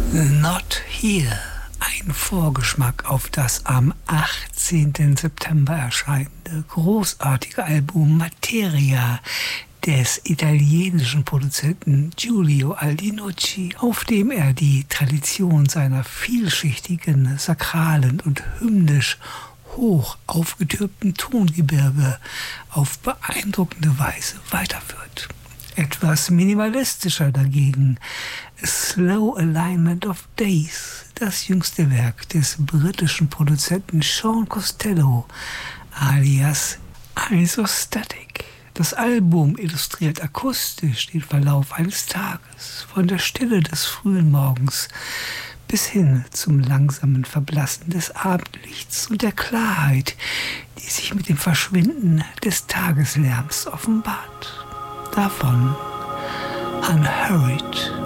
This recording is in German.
Not Here, ein Vorgeschmack auf das am 18. September erscheinende großartige Album Materia des italienischen Produzenten Giulio Aldinucci, auf dem er die Tradition seiner vielschichtigen, sakralen und hymnisch hoch aufgetürmten Tongebirge auf beeindruckende Weise weiterführt. Etwas minimalistischer dagegen Slow Alignment of Days, das jüngste Werk des britischen Produzenten Sean Costello alias Isostatic. Das Album illustriert akustisch den Verlauf eines Tages, von der Stille des frühen Morgens bis hin zum langsamen Verblassen des Abendlichts und der Klarheit, die sich mit dem Verschwinden des Tageslärms offenbart. Davon Unhurried.